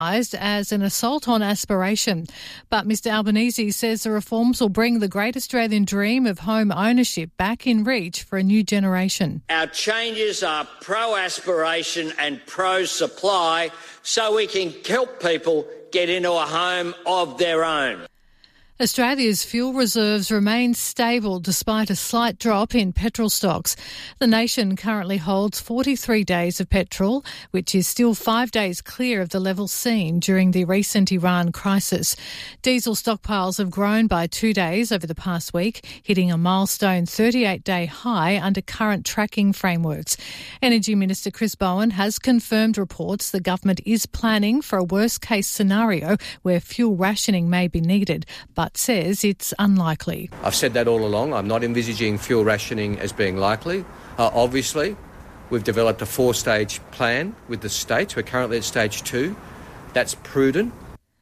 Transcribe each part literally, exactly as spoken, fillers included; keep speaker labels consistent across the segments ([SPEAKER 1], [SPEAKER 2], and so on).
[SPEAKER 1] as an assault on aspiration. But Mr Albanese says the reforms will bring the great Australian dream of home ownership back in reach for a new generation.
[SPEAKER 2] Our changes are pro-aspiration and pro-supply so we can help people get into a home of their own.
[SPEAKER 1] Australia's fuel reserves remain stable despite a slight drop in petrol stocks. The nation currently holds forty-three days of petrol, which is still five days clear of the level seen during the recent Iran crisis. Diesel stockpiles have grown by two days over the past week, hitting a milestone thirty-eight day high under current tracking frameworks. Energy Minister Chris Bowen has confirmed reports the government is planning for a worst-case scenario where fuel rationing may be needed, but says it's unlikely.
[SPEAKER 3] I've said that all along. I'm not envisaging fuel rationing as being likely. Uh, obviously, we've developed a four-stage plan with the states. We're currently at stage two. That's prudent.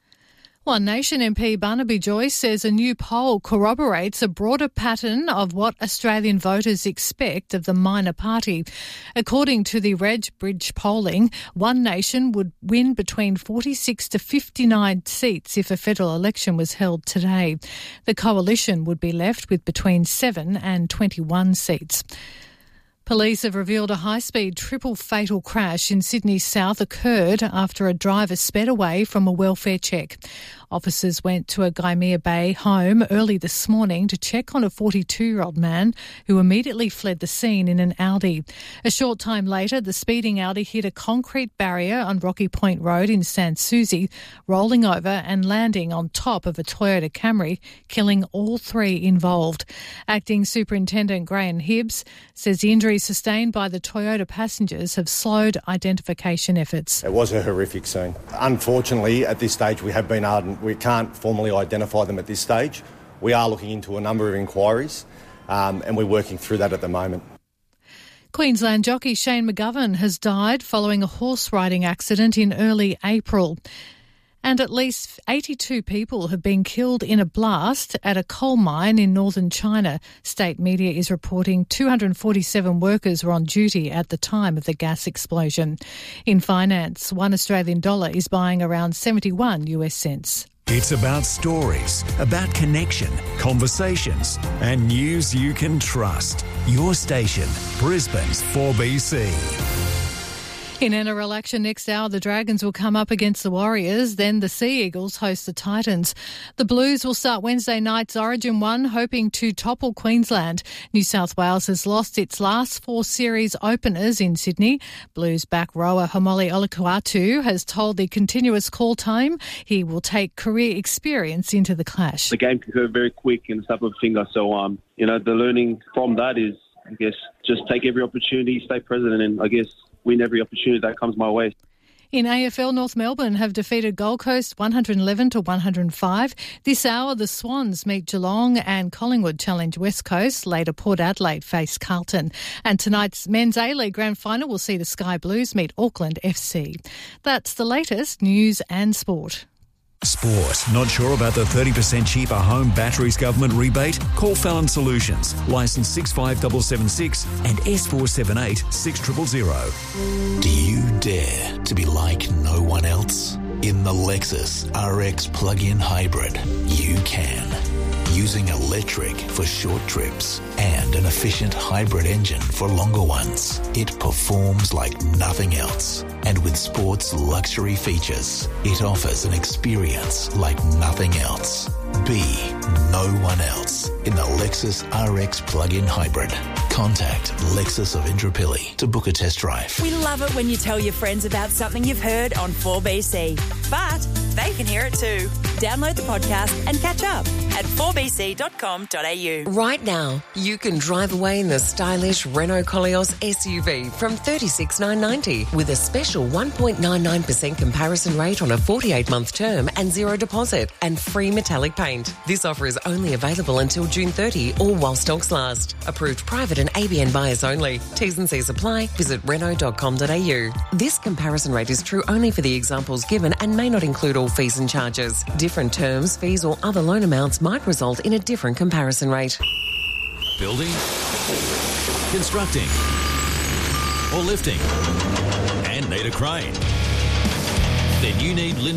[SPEAKER 1] One Nation M P Barnaby Joyce says a new poll corroborates a broader pattern of what Australian voters expect of the minor party. According to the Reg Bridge polling, One Nation would win between forty-six to fifty-nine seats if a federal election was held today. The coalition would be left with between seven and twenty-one seats. Police have revealed a high-speed triple fatal crash in Sydney South occurred after a driver sped away from a welfare check. Officers went to a Gymea Bay home early this morning to check on a forty-two-year-old man who immediately fled the scene in an Audi. A short time later, the speeding Audi hit a concrete barrier on Rocky Point Road in Sans Souci, rolling over and landing on top of a Toyota Camry, killing all three involved. Acting Superintendent Graham Hibbs says the injuries sustained by the Toyota passengers have slowed identification efforts.
[SPEAKER 4] It was a horrific scene. Unfortunately, at this stage, we have been ardent. We can't formally identify them at this stage. We are looking into a number of inquiries um, and we're working through that at the moment.
[SPEAKER 1] Queensland jockey Shane McGovern has died following a horse riding accident in early April. And at least eighty-two people have been killed in a blast at a coal mine in northern China. State media is reporting two hundred forty-seven workers were on duty at the time of the gas explosion. In finance, one Australian dollar is buying around seventy-one US cents.
[SPEAKER 5] It's about stories, about connection, conversations, and news you can trust. Your station, Brisbane's four B C.
[SPEAKER 1] In N R L action next hour, the Dragons will come up against the Warriors, then the Sea Eagles host the Titans. The Blues will start Wednesday night's Origin one, hoping to topple Queensland. New South Wales has lost its last four series openers in Sydney. Blues back rower Homole Olakau'atu has told the Continuous Call Time he will take career experience into the clash.
[SPEAKER 6] The game can go very quick in the snap of a finger, so um, you know, the learning from that is, I guess, just take every opportunity, stay present, and I guess win every opportunity that comes my way.
[SPEAKER 1] In A F L, North Melbourne have defeated Gold Coast one hundred eleven to one hundred five. This hour, the Swans meet Geelong and Collingwood challenge West Coast. Later, Port Adelaide face Carlton. And tonight's Men's A-League Grand Final will see the Sky Blues meet Auckland F C. That's the latest news and sport.
[SPEAKER 5] Sport. Not sure about the thirty percent cheaper home batteries government rebate? Call Fallon Solutions. Licence six five seven seven six and S four seven eight six zero zero zero.
[SPEAKER 7] Do you dare to be like no one else? In the Lexus R X plug-in hybrid, you can. Using electric for short trips and an efficient hybrid engine for longer ones, it performs like nothing else. And with sports luxury features, it offers an experience like nothing else. Be no one else in the Lexus R X plug-in hybrid. Contact Lexus of Indooroopilly to book a test drive.
[SPEAKER 8] We love it when you tell your friends about something you've heard on four B C. But they can hear it too. Download the podcast and catch up at four b c dot com dot a u.
[SPEAKER 9] Right now, you can drive away in the stylish Renault Koleos S U V from thirty-six thousand nine hundred ninety with a special one point nine nine percent comparison rate on a forty-eight month term and zero deposit and free metallic paint. This offer is only available until June thirtieth or while stocks last. Approved private and A B N buyers only. T's and C's apply. Visit renault dot com dot a u. This comparison rate is true only for the examples given and may not include all fees and charges. Different terms, fees or other loan amounts might result in a different comparison rate.
[SPEAKER 10] Building, constructing, or lifting, and need a crane. then you need Lindsay